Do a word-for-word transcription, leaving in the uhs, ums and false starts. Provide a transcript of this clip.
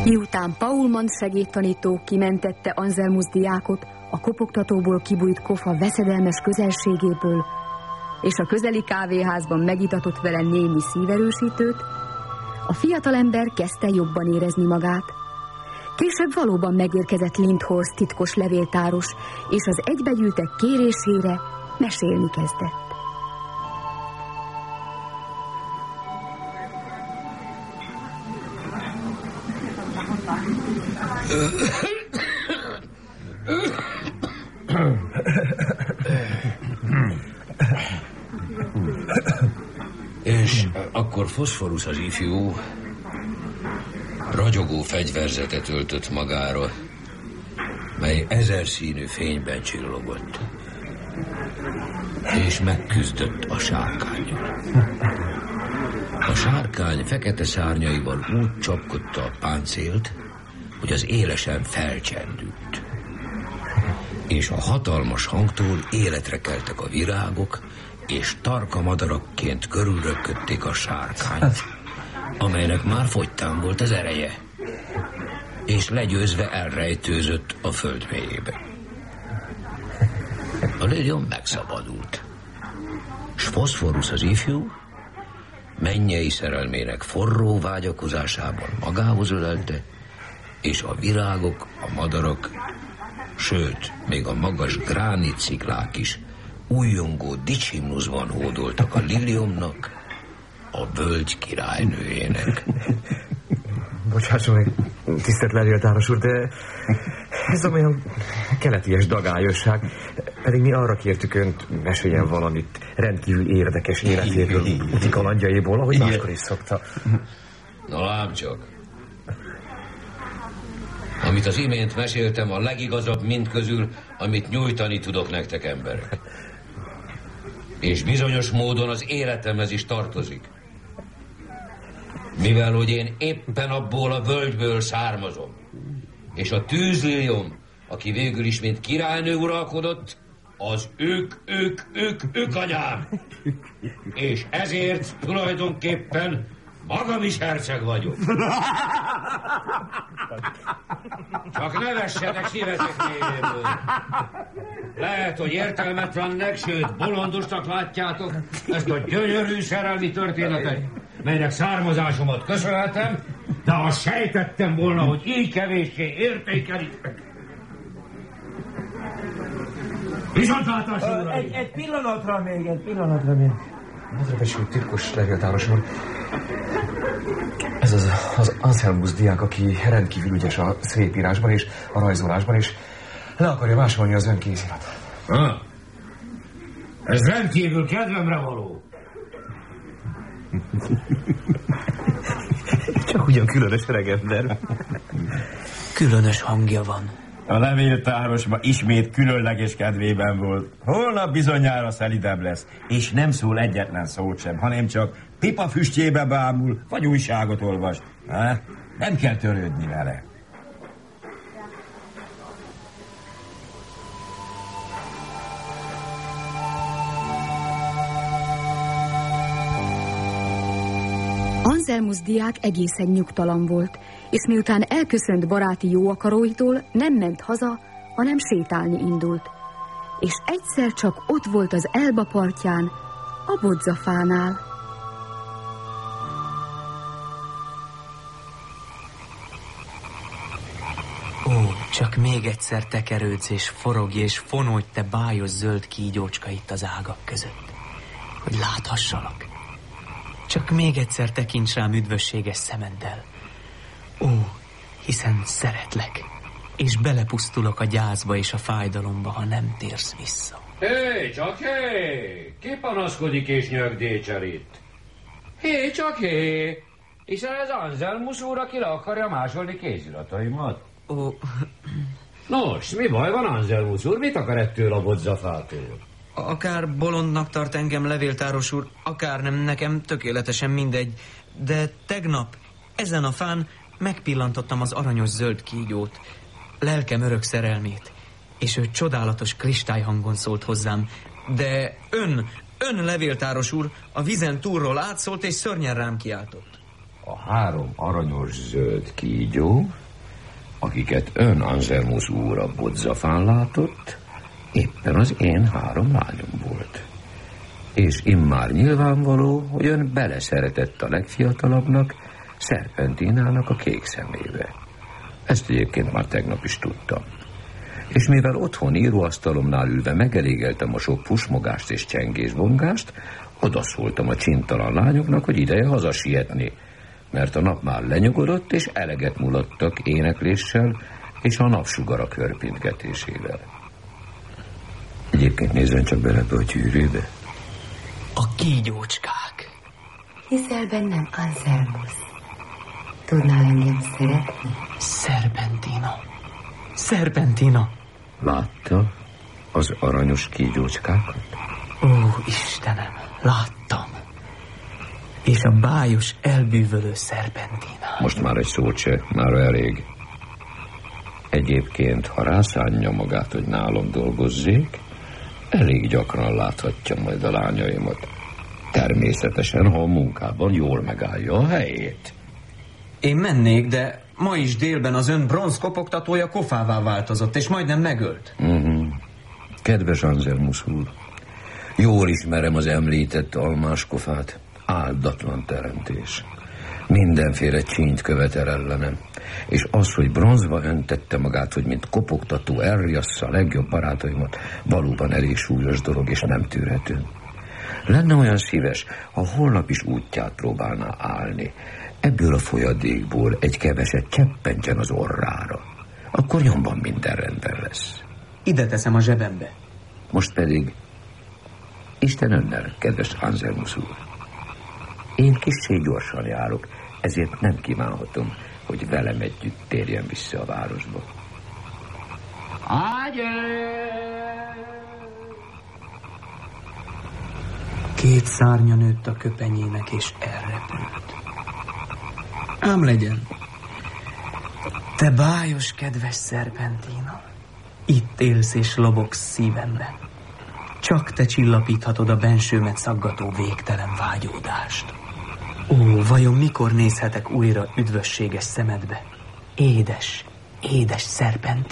Miután Paulman segédtanító kimentette Anselmus diákot a kopogtatóból kibújt kofa veszedelmes közelségéből, és a közeli kávéházban megitatott vele némi szíverősítőt, a fiatalember kezdte jobban érezni magát. Később valóban megérkezett Lindhorst titkos levéltáros, és az egybegyűltek kérésére mesélni kezdett. És akkor Foszforusz az ifjú ragyogó fegyverzetet öltött magára, mely ezer színű fényben csillogott, és megküzdött a sárkánnyal. A sárkány fekete szárnyaival úgy csapkodta a páncélt, hogy az élesen felcsendült. És a hatalmas hangtól életre keltek a virágok, és tarka madarakként körülröködték a sárkányt, amelynek már fogytán volt az ereje, és legyőzve elrejtőzött a föld mélyébe. A liliom megszabadult, s Foszforusz az ifjú mennyei szerelmének forró vágyakozásában magához ölelte, és a virágok, a madarak, sőt, még a magas gránit sziklák is újjongó dicshimnuszban hódoltak a liliomnak, a völgy királynőjének. Bocsásson meg, tisztelt levéltáros úr, de ez olyan keleties dagályosság. Pedig mi arra kértük önt, meséljen valamit rendkívül érdekes életéből, úti kalandjaiból, ahogy máskor is szokta. Na lám csak. Amit az imént meséltem, a legigazabb mind közül, amit nyújtani tudok nektek, emberek. És bizonyos módon az életemhez is tartozik. Mivel, hogy én éppen abból a völgyből származom, és a tűzliliom, aki végül is mint királynő uralkodott, az ők, ők, ők, ők anyám. És ezért tulajdonképpen magam is herceg vagyok. Csak ne vessenek szívetek mélyéből. Lehet, hogy értelmetlennek, sőt bolondosnak látjátok ezt a gyönyörű szerelmi történetet, melynek származásomat köszönhetem, de azt sejtettem volna, hogy így kevéssé értékelitek. Viszontlátásra! Egy, egy pillanatra még, egy pillanatra még. Nagyra titkos levéltáros úr. Ez az, az Anselmus diák, aki rendkívül ügyes a szépírásban és a rajzolásban, és le akarja másolni az ön kéziratát. Ha? Ez rendkívül kedvemre való. Csak ugyan különös öregember. Különös hangja van. A levéltáros ma ismét különleges kedvében volt. Holnap bizonyára szelidebb lesz, és nem szól egyetlen szót sem, hanem csak pipa füstjébe bámul, vagy újságot olvas. Ha? Nem kell törődni vele. Anselmus diák egészen nyugtalan volt, és miután elköszönt baráti jóakaróitól, nem ment haza, hanem sétálni indult. És egyszer csak ott volt az Elba partján, a bodzafánál. Ó, csak még egyszer tekerődsz és forogj és fonódj, te bájos zöld kígyócska itt az ágak között, hogy láthassalak. Csak még egyszer tekints rám üdvösséges szemeddel. Ó, hiszen szeretlek, és belepusztulok a gyászba és a fájdalomba, ha nem térsz vissza. Hé, csak hé! Ki panaszkodik és nyögdécsel itt? Hé, csak hé! Hiszen ez Anselmus úr, aki le akarja másolni kézirataimat. Ó... Nos, mi baj van, Anselmus úr? Mit akar ettől a bodzafától? Akár bolondnak tart engem levéltáros úr, akár nem, nekem tökéletesen mindegy, de tegnap ezen a fán megpillantottam az aranyos zöld kígyót, lelkem örök szerelmét, és ő csodálatos kristályhangon szólt hozzám, de ön, ön levéltáros úr a vizen túlról átszólt és szörnyen rám kiáltott. A három aranyos zöld kígyó, akiket ön Anselmus úr a bodzafán látott, éppen az én három lányom volt. És immár nyilvánvaló, hogy ön beleszeretett a legfiatalabbnak, Szerpentinának a kék szemébe. Ezt egyébként már tegnap is tudtam. És mivel otthon íróasztalomnál ülve megelégeltem a sok pusmogást és csengésbongást, odaszóltam a csintalan lányoknak, hogy ideje hazasietni, mert a nap már lenyugodott, és eleget mulattak énekléssel és a napsugara körpintgetésével. Egyébként nézzen csak bele a gyűrűbe. A kígyócskák. Hiszel bennem, Anselmus? Tudnál engem szeretni? Szerpentina. Szerpentina. Látta az aranyos kígyócskákat? Ó, Istenem, láttam. És a bájos, elbűvölő Szerpentina. Most már egy szót se, már elég. Egyébként, ha rászánja magát, hogy nálam dolgozzék, elég gyakran láthatja majd a lányaimat. Természetesen, ha a munkában jól megállja a helyét. Én mennék, de ma is délben az ön bronz kopogtatója kofává változott, és majdnem megölt. Uh-huh. Kedves Anselmus úr, jól ismerem az említett almás kofát. Áldatlan teremtés. Mindenféle csínyt követel ellenem. És az, hogy bronzba öntette magát, hogy mint kopogtató elriassza a legjobb barátaimat, valóban elég súlyos dolog, és nem tűrhető. Lenne olyan szíves, ha holnap is útját próbálná állni. Ebből a folyadékból egy keveset cseppentsen az orrára. Akkor nyomban minden rendben lesz. Ide teszem a zsebembe. Most pedig Isten önnel, kedves Anselmus úr. Én kissé gyorsan járok, ezért nem kívánhatom, hogy velem együtt térjen vissza a városba. Két szárnya nőtt a köpenyének, és elrepült. Ám legyen. Te bájos, kedves Szerpentina, itt élsz és lobogsz szívemben. Csak te csillapíthatod a bensőmet szaggató végtelen vágyódást. Ó, vajon mikor nézhetek újra üdvösséges szemedbe? Édes, édes Szerpentina.